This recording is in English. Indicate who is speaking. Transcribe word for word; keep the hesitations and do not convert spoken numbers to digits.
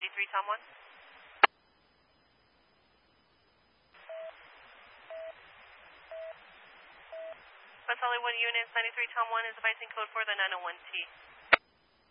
Speaker 1: ninety-three, Tom one. West Hollywood units, ninety-three, Tom one is advising code for the nine oh one T.